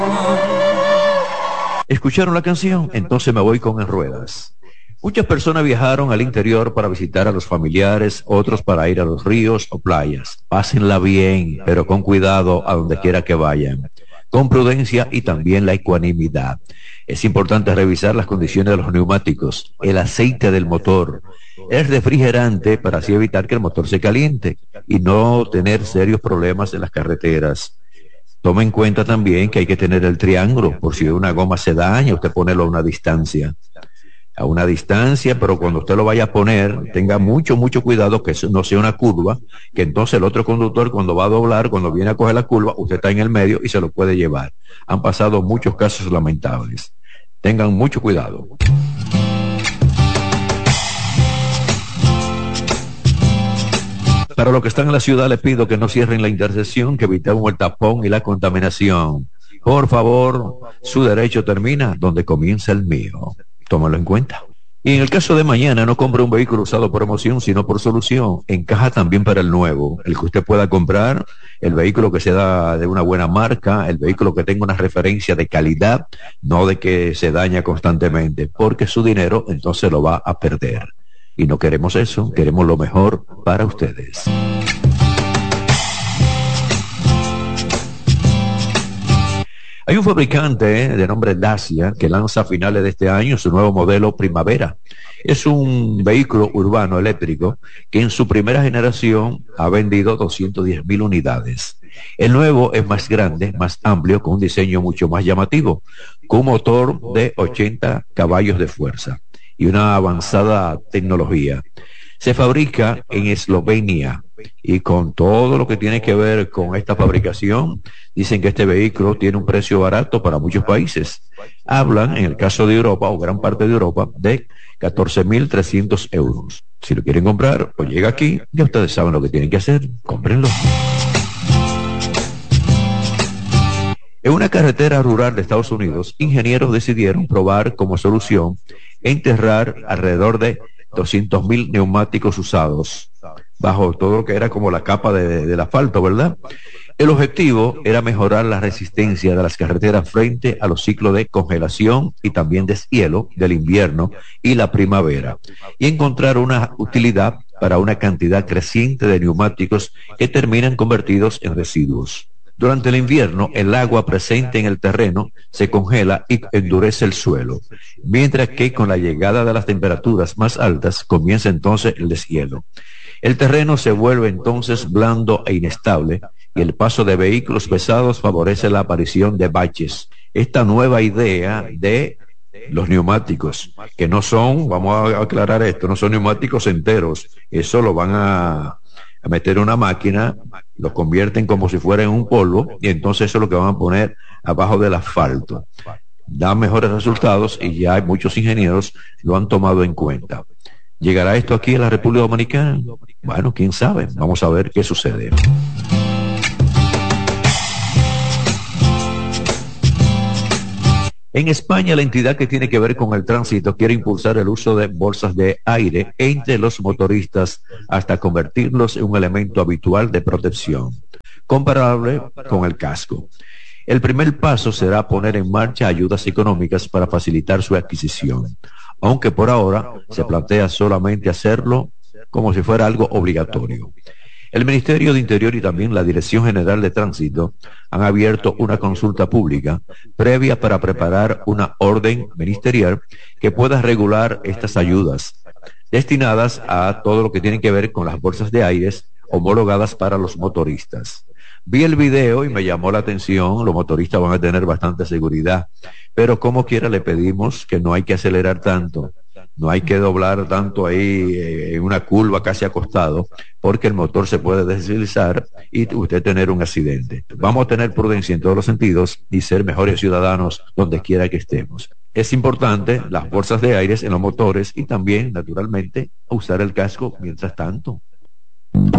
¿Escucharon la canción? Entonces me voy con En Ruedas. Muchas personas viajaron al interior para visitar a los familiares, otros para ir a los ríos o playas. Pásenla bien, pero con cuidado a donde quiera que vayan, con prudencia y también la ecuanimidad. Es importante revisar las condiciones de los neumáticos, el aceite del motor, el refrigerante para así evitar que el motor se caliente y no tener serios problemas en las carreteras. Tome en cuenta también que hay que tener el triángulo, por si una goma se daña, usted ponelo a una distancia, pero cuando usted lo vaya a poner, tenga mucho cuidado que eso no sea una curva, que entonces el otro conductor cuando va a doblar, cuando viene a coger la curva, usted está en el medio y se lo puede llevar. Han pasado muchos casos lamentables. Tengan mucho cuidado. Para los que están en la ciudad, les pido que no cierren la intersección, que evitemos el tapón y la contaminación. Por favor, su derecho termina donde comienza el mío. Tómalo en cuenta. Y en el caso de mañana, no compre un vehículo usado por emoción, sino por solución. Encaja también para el nuevo, el que usted pueda comprar, el vehículo que sea de una buena marca, el vehículo que tenga una referencia de calidad, no de que se daña constantemente, porque su dinero entonces lo va a perder. Y no queremos eso, queremos lo mejor para ustedes. Hay un fabricante de nombre Dacia que lanza a finales de este año su nuevo modelo Primavera. Es un vehículo urbano eléctrico que en su primera generación ha vendido 210,000 unidades. El nuevo es más grande, más amplio, con un diseño mucho más llamativo, con un motor de 80 caballos de fuerza y una avanzada tecnología. Se fabrica en Eslovenia y con todo lo que tiene que ver con esta fabricación, dicen que este vehículo tiene un precio barato para muchos países. Hablan, en el caso de Europa o gran parte de Europa, de 14,300 euros. Si lo quieren comprar, pues llega aquí, ya ustedes saben lo que tienen que hacer, cómprenlo. En una carretera rural de Estados Unidos, ingenieros decidieron probar como solución enterrar alrededor de 200,000 neumáticos usados bajo todo lo que era como la capa del asfalto, ¿verdad? El objetivo era mejorar la resistencia de las carreteras frente a los ciclos de congelación y también deshielo del invierno y la primavera, y encontrar una utilidad para una cantidad creciente de neumáticos que terminan convertidos en residuos. Durante el invierno, el agua presente en el terreno se congela y endurece el suelo, mientras que con la llegada de las temperaturas más altas comienza entonces el deshielo. El terreno se vuelve entonces blando e inestable y el paso de vehículos pesados favorece la aparición de baches. Esta nueva idea de los neumáticos, que no son, vamos a aclarar esto, no son neumáticos enteros, eso lo van a meter en una máquina, lo convierten como si fuera en un polvo y entonces eso es lo que van a poner abajo del asfalto. Da mejores resultados y ya hay muchos ingenieros lo han tomado en cuenta. ¿Llegará esto aquí a la República Dominicana? Bueno, quién sabe, vamos a ver qué sucede. En España, la entidad que tiene que ver con el tránsito quiere impulsar el uso de bolsas de aire entre los motoristas hasta convertirlos en un elemento habitual de protección, comparable con el casco. El primer paso será poner en marcha ayudas económicas para facilitar su adquisición, aunque por ahora se plantea solamente hacerlo como si fuera algo obligatorio. El Ministerio de Interior y también la Dirección General de Tránsito han abierto una consulta pública previa para preparar una orden ministerial que pueda regular estas ayudas, destinadas a todo lo que tiene que ver con las bolsas de aires homologadas para los motoristas. Vi el video y me llamó la atención, los motoristas van a tener bastante seguridad, pero como quiera le pedimos que no hay que acelerar tanto, no hay que doblar tanto ahí en una curva casi acostado, porque el motor se puede deslizar y usted tener un accidente. Vamos a tener prudencia en todos los sentidos y ser mejores ciudadanos donde quiera que estemos. Es importante las bolsas de aire en los motores y también, naturalmente, usar el casco mientras tanto.